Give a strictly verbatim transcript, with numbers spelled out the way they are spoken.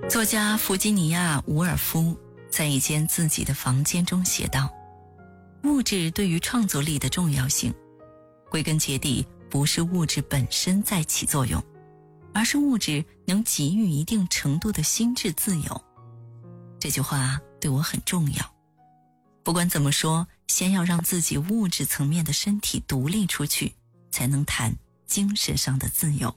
作家弗吉尼亚·伍尔夫在一间自己的房间中写道，物质对于创作力的重要性，归根结底不是物质本身在起作用，而是物质能给予一定程度的心智自由。这句话对我很重要。不管怎么说，先要让自己物质层面的身体独立出去，才能谈精神上的自由。